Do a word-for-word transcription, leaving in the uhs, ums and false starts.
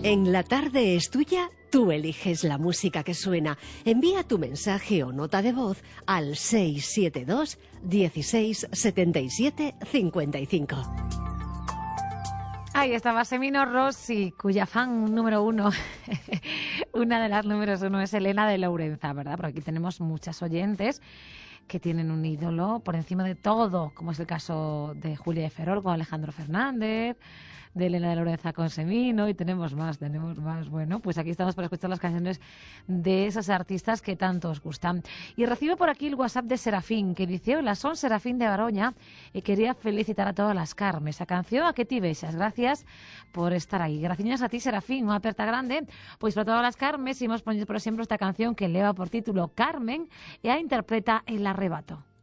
En La Tarde es Tuya, tú eliges la música que suena. Envía tu mensaje o nota de voz al seis siete dos, dieciséis, setenta y siete, cincuenta y cinco. Ahí estaba Semino Rossi, cuya fan número uno, una de las números uno es Elena de Lourenza, ¿verdad? Porque aquí tenemos muchas oyentes que tienen un ídolo por encima de todo, como es el caso de Julia de Ferrol con Alejandro Fernández, de Elena de Lourenza con Semino, y tenemos más, tenemos más. Bueno, pues aquí estamos para escuchar las canciones de esos artistas que tanto os gustan. Y recibo por aquí el WhatsApp de Serafín, que dice: hola, son Serafín de Baroña y quería felicitar a todas las Carmes. A canción a que ti vexas. Gracias por estar ahí. Gracias a ti, Serafín, una aperta grande. Pues para todas las Carmes, hemos ponido por ejemplo esta canción que lleva por título Carmen y a interpreta El Arrebato.